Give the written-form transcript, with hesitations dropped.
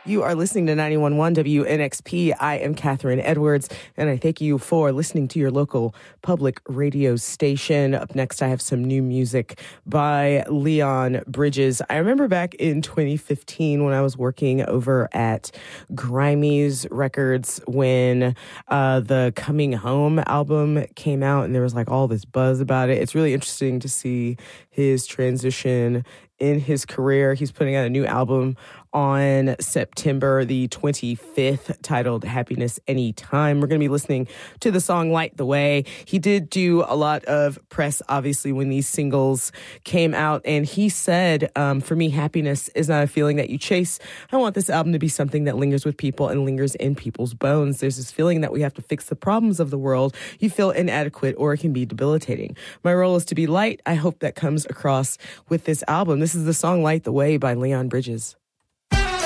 You are listening to 91.1 WNXP. I am Catherine Edwards, and I thank you for listening to your local public radio station. Up next, I have some new music by Leon Bridges. I remember back in 2015 when I was working over at Grimey's Records when the Coming Home album came out, and there was like all this buzz about it. It's really interesting to see his transition in his career. He's putting out a new album on September the 25th titled Happiness Anytime. We're going to be listening to the song Light the Way. He did do a lot of press, obviously, when these singles came out. And he said, for me, happiness is not a feeling that you chase. I want this album to be something that lingers with people and lingers in people's bones. There's this feeling that we have to fix the problems of the world. You feel inadequate or it can be debilitating. My role is to be light. I hope that comes across with this album. This is the song Light the Way by Leon Bridges.